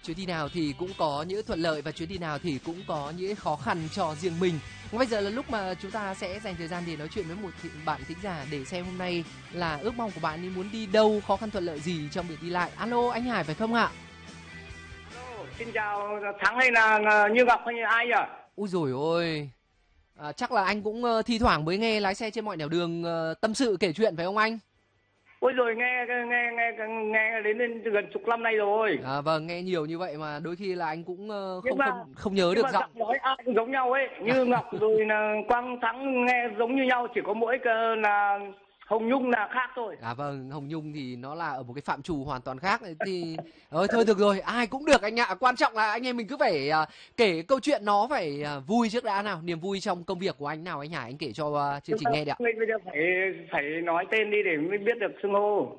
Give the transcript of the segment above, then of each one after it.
chuyến đi nào thì cũng có những thuận lợi và chuyến đi nào thì cũng có những khó khăn cho riêng mình. Bây giờ là lúc mà chúng ta sẽ dành thời gian để nói chuyện với một bạn thính giả để xem hôm nay là ước mong của bạn ấy muốn đi đâu, khó khăn thuận lợi gì trong việc đi lại. Alo, anh Hải phải không ạ? Xin chào Thắng hay là Như Ngọc hay là ai nhỉ? Ui dồi ôi, chắc là anh cũng thi thoảng mới nghe lái xe trên mọi nẻo đường tâm sự kể chuyện phải không anh? Ôi rồi nghe đến gần chục năm nay rồi. Vâng, nghe nhiều như vậy mà đôi khi là anh cũng Nhưng mà không nhớ được giọng. nói ai cũng giống nhau ấy, Như Ngọc rồi là Quang Thắng nghe giống như nhau, chỉ có mỗi là Hồng Nhung là khác thôi. Vâng, Hồng Nhung thì nó là ở một cái phạm trù hoàn toàn khác thì thôi được rồi, ai cũng được anh ạ. Quan trọng là anh em mình cứ phải kể câu chuyện nó phải vui trước đã nào, niềm vui trong công việc của anh nào anh Hải, anh kể cho chương trình nghe đi ạ. Bây giờ phải nói tên đi để mới biết được xưng hô.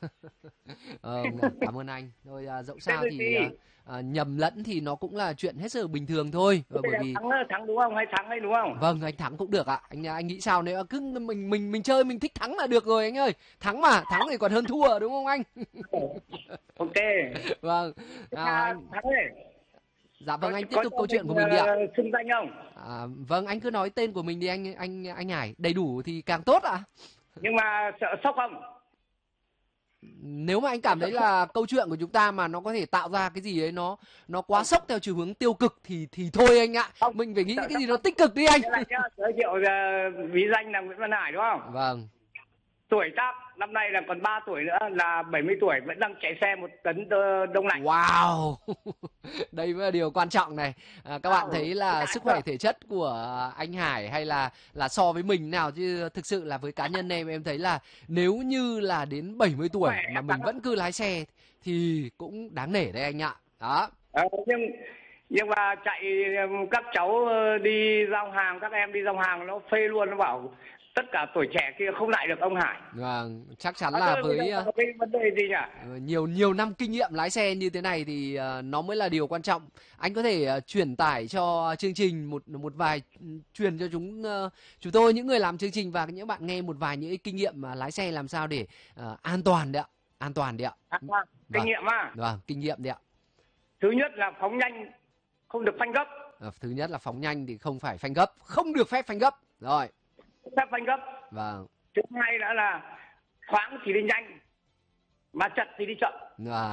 Cảm ơn anh. Thôi dẫu sao thì nhầm lẫn thì nó cũng là chuyện hết sức bình thường thôi. Bởi vì Thắng đúng không hay Thắng hay đúng không? Vâng, anh Thắng cũng được ạ. Anh nghĩ sao nếu cứ mình chơi mình thích thắng là được rồi anh ơi. Thắng mà, thắng thì còn hơn thua đúng không anh? Ok. Vâng. Thắng ơi. Dạ vâng, anh tiếp tục câu chuyện của mình đi ạ. Xưng danh không? Vâng, anh cứ nói tên của mình đi anh Hải, đầy đủ thì càng tốt ạ. Nhưng mà sợ sốc không? Nếu mà anh cảm thấy là câu chuyện của chúng ta mà nó có thể tạo ra cái gì ấy nó quá sốc theo chiều hướng tiêu cực thì thôi anh ạ. Mình phải nghĩ cái gì nó tích cực đi anh. Giới thiệu ví danh là Nguyễn Văn Hải đúng không? Vâng. Tuổi tác năm nay là còn 3 tuổi nữa là 70 tuổi, vẫn đang chạy xe 1 tấn đông lạnh. Wow. Đây mới là điều quan trọng này. Các bạn thấy là sức khỏe thể chất của anh Hải hay là so với mình nào, chứ thực sự là với cá nhân em thấy là nếu như là đến 70 tuổi mà mình vẫn cứ lái xe thì cũng đáng nể đấy anh ạ. Đó. Nhưng mà chạy các cháu đi giao hàng, các em đi giao hàng nó phê luôn, nó bảo tất cả tuổi trẻ kia không lại được ông Hải. Vâng, chắc chắn là với cái vấn đề gì nhỉ? nhiều năm kinh nghiệm lái xe như thế này thì nó mới là điều quan trọng. Anh có thể truyền tải cho chương trình một vài, truyền cho chúng tôi, những người làm chương trình và những bạn nghe một vài những kinh nghiệm mà lái xe làm sao để an toàn đấy ạ. An toàn đấy ạ. Kinh nghiệm à? Vâng, kinh nghiệm đấy ạ. Thứ nhất là phóng nhanh không được phanh gấp. Thứ nhất là phóng nhanh thì không phải phanh gấp, không được phép phanh gấp. Rồi. Phép phanh gấp. Vâng. Thứ hai nữa là thoáng thì đi nhanh, mà chật thì đi chậm.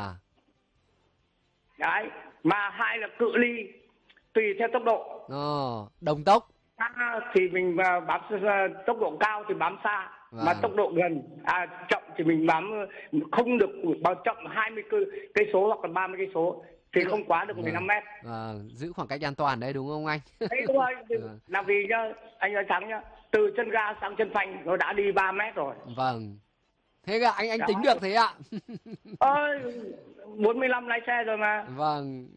Đấy. Mà hai là cự ly tùy theo tốc độ. Đồng tốc. Thì mình bám tốc độ cao thì bám xa. Mà tốc độ gần chậm thì mình bám không được bao chậm 20 cây số hoặc là 30 cây số thì không quá được 15 mét. Giữ khoảng cách an toàn đấy đúng không anh? Đấy đúng rồi. Là vì nhá, anh nói Thắng nhá, từ chân ga sang chân phanh nó đã đi 3 mét rồi. Vâng. Thế cả anh tính được thế ạ? 45 lái xe rồi mà. Vâng.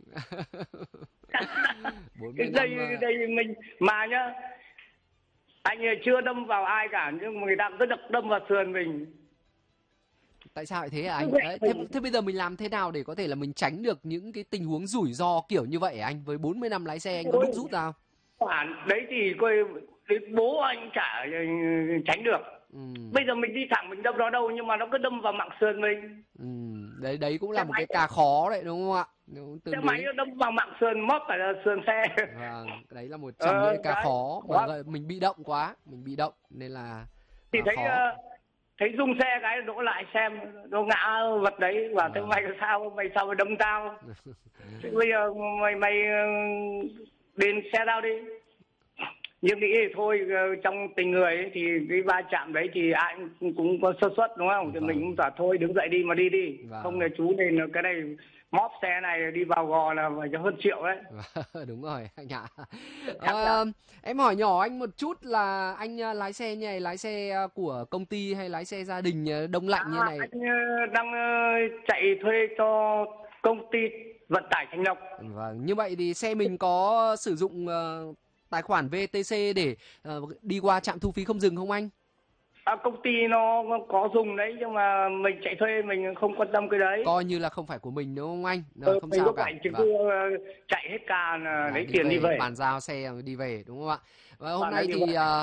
45... đây mình mà nhá, anh chưa đâm vào ai cả nhưng người ta cứ đâm vào sườn mình. Tại sao lại thế hả anh? Thế bây giờ mình làm thế nào để có thể là mình tránh được những cái tình huống rủi ro kiểu như vậy hả anh? Với 40 năm lái xe anh có đúc rút nào? Đấy thì coi bố anh chả tránh được. Bây giờ mình đi thẳng mình đâm nó đâu, nhưng mà nó cứ đâm vào mạng sườn mình. Đấy cũng là một cái ca khó đấy đúng không ạ? Xe máy nó đâm vào mạng sườn, móp phải là sườn xe. Vâng, đấy là một trong những ca khó. Mình bị động quá, nên là thì thấy rung xe cái đỗ lại xem nó ngã vật đấy, và thế mày sao mày đâm tao? Thế bây giờ mày đến xe tao đi. Nhưng nghĩ thì thôi, trong tình người ấy, thì cái va chạm đấy thì ai cũng có sơ suất đúng không? Thì mình cũng bảo thôi đứng dậy đi mà đi. Không là chú nên cái này móp xe này đi vào gò là phải cho hơn triệu đấy. Đúng rồi anh ạ. Em hỏi nhỏ anh một chút là anh lái xe như này, lái xe của công ty hay lái xe gia đình đông lạnh như này? Anh đang chạy thuê cho công ty vận tải Thành Lộc. Vâng, như vậy thì xe mình có sử dụng tài khoản VTC để đi qua trạm thu phí không dừng không anh? Công ty nó có dùng đấy, nhưng mà mình chạy thuê mình không quan tâm cái đấy. Coi như là không phải của mình đúng không anh? Không mình sao cả. Chỉ cứ chạy hết ca lấy tiền đi về. Bàn giao xe đi về đúng không ạ? Và hôm nay thì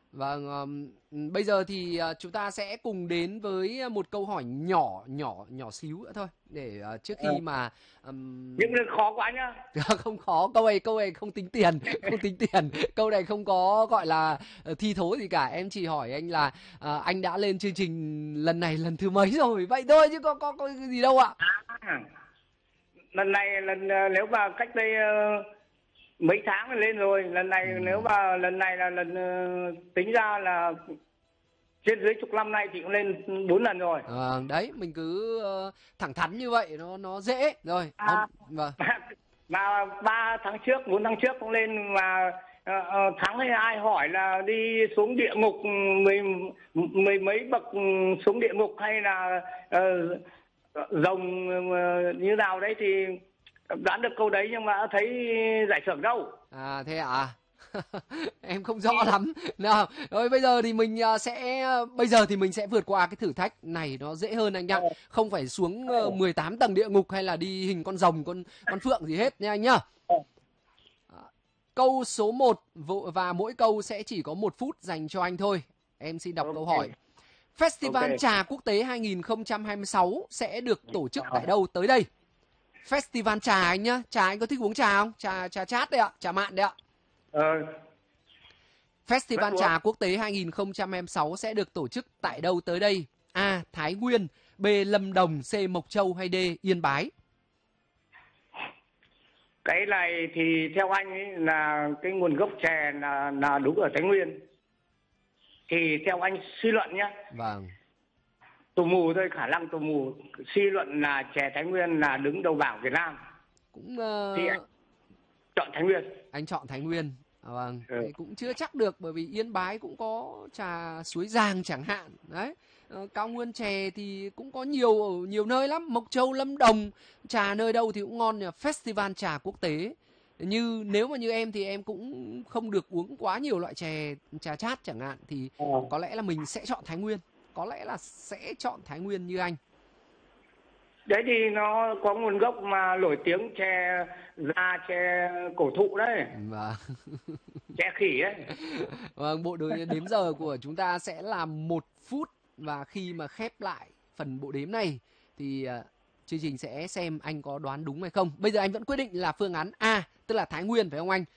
Vâng, bây giờ thì chúng ta sẽ cùng đến với một câu hỏi nhỏ nhỏ nhỏ xíu nữa thôi để trước khi mà Nhưng mà khó quá nhá. không khó, câu này không tính tiền, không tính tiền. Câu này không có gọi là thi thố gì cả. Em chỉ hỏi anh là anh đã lên chương trình lần này lần thứ mấy rồi, vậy thôi chứ có gì đâu ạ. Lần này nếu mà cách đây mấy tháng lên rồi, lần này nếu mà lần này là lần tính ra là trên dưới chục năm nay chị cũng lên 4 lần rồi. Đấy, mình cứ thẳng thắn như vậy nó dễ rồi. Vâng. Mà 3 tháng trước, 4 tháng trước cũng lên, mà tháng này ai hỏi là đi xuống địa ngục mười mấy bậc xuống địa ngục hay là rồng như nào đấy thì đoán được câu đấy, nhưng mà thấy giải thưởng đâu. Thế ạ? Em không rõ lắm. Nào, rồi bây giờ thì mình sẽ vượt qua cái thử thách này, nó dễ hơn anh ạ. Không phải xuống 18 tầng địa ngục hay là đi hình con rồng, con phượng gì hết nha anh nhá. Câu số 1 và mỗi câu sẽ chỉ có 1 phút dành cho anh thôi. Em xin đọc câu hỏi. Festival Trà Quốc tế 2026 sẽ được tổ chức tại đâu tới đây? Festival trà anh nhá. Trà anh có thích uống trà không? Trà chát đấy ạ, trà mạn đấy ạ. Festival Trà Quốc tế 2026 sẽ được tổ chức tại đâu tới đây? A. Thái Nguyên, B. Lâm Đồng, C. Mộc Châu hay D. Yên Bái? Cái này thì theo anh ấy là cái nguồn gốc chè là đúng ở Thái Nguyên. Thì theo anh suy luận nhé. Vâng. Tù mù thôi, khả năng tù mù suy luận là chè Thái Nguyên là đứng đầu bảng Việt Nam. Thì anh chọn Thái Nguyên. Anh chọn Thái Nguyên. Vâng. Thì cũng chưa chắc được, bởi vì Yên Bái cũng có trà Suối Giàng chẳng hạn. Đấy. Cao nguyên chè thì cũng có nhiều nơi lắm. Mộc Châu, Lâm Đồng, trà nơi đâu thì cũng ngon. Festival Trà Quốc tế. Nếu mà như em thì em cũng không được uống quá nhiều loại trà chát chẳng hạn, thì có lẽ là mình sẽ chọn Thái Nguyên. Có lẽ là sẽ chọn Thái Nguyên như anh. Đấy thì nó có nguồn gốc mà nổi tiếng chè da, chè cổ thụ đấy. Vâng. Chè khỉ đấy. Vâng, bộ đếm giờ của chúng ta sẽ là 1 phút. Và khi mà khép lại phần bộ đếm này thì chương trình sẽ xem anh có đoán đúng hay không. Bây giờ anh vẫn quyết định là phương án A, tức là Thái Nguyên phải không anh?